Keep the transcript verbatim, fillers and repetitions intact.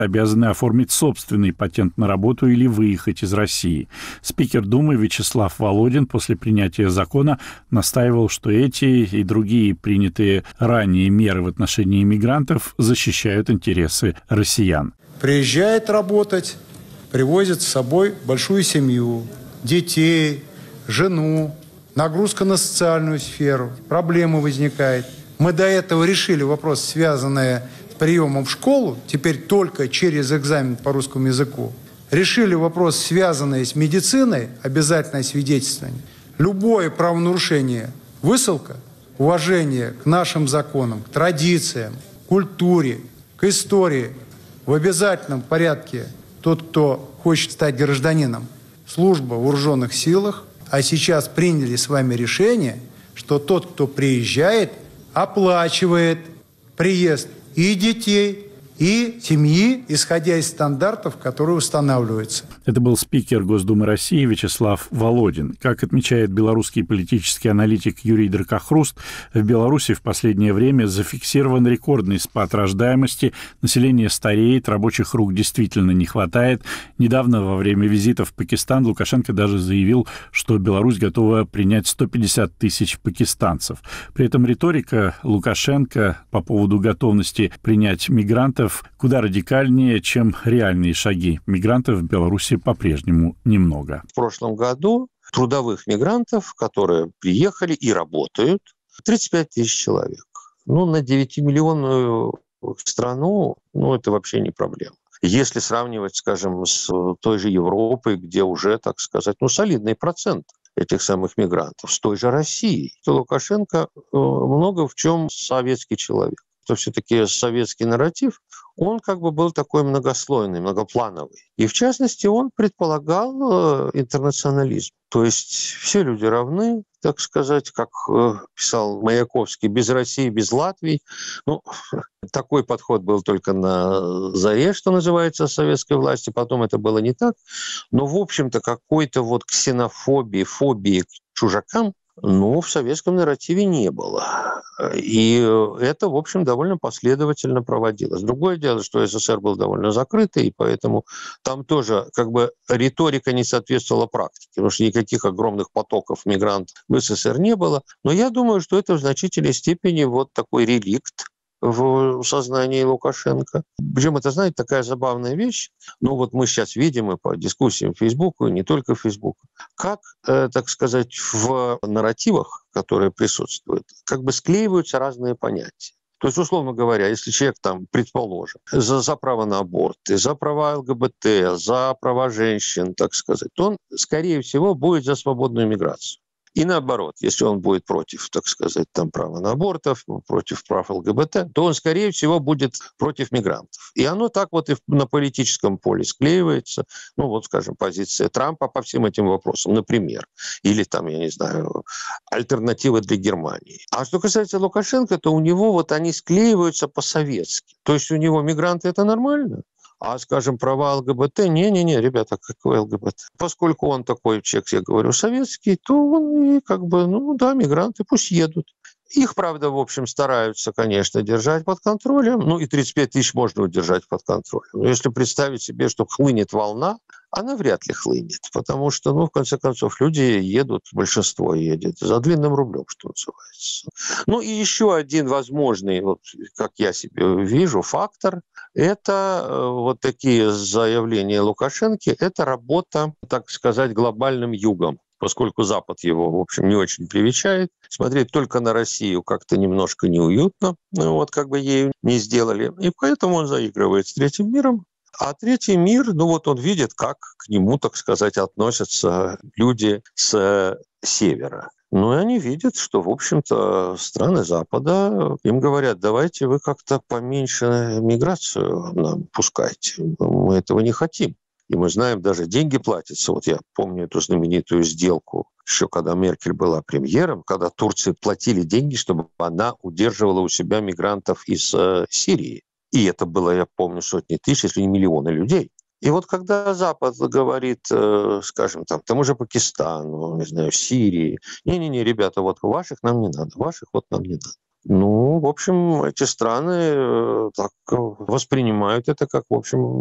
обязаны оформить собственный патент на работу или выехать из России. Спикер Думы Вячеслав Володин после принятия закона настаивал, что эти и другие принятые ранее меры в отношении иммигрантов защищают интересы россиян. Приезжает работать, привозит с собой большую семью, детей, жену, нагрузка на социальную сферу, проблемы возникают. Мы до этого решили вопрос, связанный с приемом в школу, теперь только через экзамен по русскому языку. Решили вопрос, связанный с медициной, обязательное свидетельствование. Любое правонарушение, высылка, уважение к нашим законам, к традициям, культуре, к истории в обязательном порядке. Тот, кто хочет стать гражданином, служба в вооруженных силах, а сейчас приняли с вами решение, что тот, кто приезжает, оплачивает приезд и детей, и семьи, исходя из стандартов, которые устанавливаются. Это был спикер Госдумы России Вячеслав Володин. Как отмечает белорусский политический аналитик Юрий Дракохруст, в Беларуси в последнее время зафиксирован рекордный спад рождаемости, население стареет, рабочих рук действительно не хватает. Недавно во время визита в Пакистан Лукашенко даже заявил, что Беларусь готова принять сто пятьдесят тысяч пакистанцев. При этом риторика Лукашенко по поводу готовности принять мигрантов куда радикальнее, чем реальные шаги. Мигрантов в Беларуси по-прежнему немного. В прошлом году трудовых мигрантов, которые приехали и работают, тридцать пять тысяч человек. Ну, на девятимиллионную страну, ну, это вообще не проблема. Если сравнивать, скажем, с той же Европой, где уже, так сказать, ну, солидный процент этих самых мигрантов, с той же Россией, то Лукашенко много в чем советский человек. То все-таки советский нарратив, он как бы был такой многослойный, многоплановый. И в частности, он предполагал интернационализм. То есть все люди равны, так сказать, как писал Маяковский, без России, без Латвии. Ну, такой подход был только на заре, что называется, советской власти. Потом это было не так. Но, в общем-то, какой-то вот ксенофобии, фобии к чужакам, ну, в советском нарративе не было. И это, в общем, довольно последовательно проводилось. Другое дело, что СССР был довольно закрытый, и поэтому там тоже как бы риторика не соответствовала практике, потому что никаких огромных потоков мигрантов в СССР не было. Но я думаю, что это в значительной степени вот такой реликт в сознании Лукашенко. Причем это, знаете, такая забавная вещь. Ну вот мы сейчас видим и по дискуссиям в Фейсбуке, и не только в Фейсбуке, как, э, так сказать, в нарративах, которые присутствуют, как бы склеиваются разные понятия. То есть, условно говоря, если человек, там, предположим, за, за право на аборт, за права ЛГБТ, за права женщин, так сказать, то он, скорее всего, будет за свободную миграцию. И наоборот, если он будет против, так сказать, там, права на абортов, против прав ЛГБТ, то он, скорее всего, будет против мигрантов. И оно так вот и на политическом поле склеивается. Ну, вот, скажем, позиция Трампа по всем этим вопросам, например. Или, там, я не знаю, альтернативы для Германии. А что касается Лукашенко, то у него вот они склеиваются по-советски. То есть у него мигранты – это нормально. А, скажем, права ЛГБТ, не-не-не, ребята, какой ЛГБТ? Поскольку он такой человек, я говорю, советский, то он и как бы, ну да, мигранты пусть едут. Их, правда, в общем, стараются, конечно, держать под контролем. Ну, и тридцать пять тысяч можно удержать под контролем. Но если представить себе, что хлынет волна, она вряд ли хлынет. Потому что, ну, в конце концов, люди едут, большинство едет за длинным рублем, что называется. Ну, и еще один возможный, вот, как я себе вижу, фактор – это вот такие заявления Лукашенко, это работа, так сказать, глобальным югом. Поскольку Запад его, в общем, не очень привечает. Смотреть только на Россию как-то немножко неуютно, вот как бы ею не сделали. И поэтому он заигрывает с третьим миром. А третий мир, ну вот он видит, как к нему, так сказать, относятся люди с севера. Ну и они видят, что, в общем-то, страны Запада им говорят, давайте вы как-то поменьше миграцию нам пускайте. Мы этого не хотим. И мы знаем, даже деньги платятся. Вот я помню эту знаменитую сделку, еще когда Меркель была премьером, когда Турции платили деньги, чтобы она удерживала у себя мигрантов из э, Сирии. И это было, я помню, сотни тысяч, если не миллионы людей. И вот когда Запад говорит, э, скажем, там, тому же Пакистану, не знаю, Сирии, не-не-не, ребята, вот ваших нам не надо, ваших вот нам не надо. Ну, в общем, эти страны так воспринимают это как, в общем,